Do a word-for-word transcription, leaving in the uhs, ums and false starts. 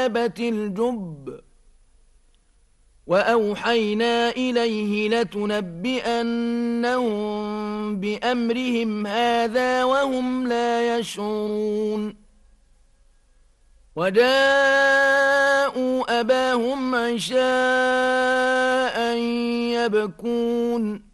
وثيابة الجب وأوحينا إليه لتنبئنهم بأمرهم هذا وهم لا يشعرون وجاءوا أباهم عشاء يبكون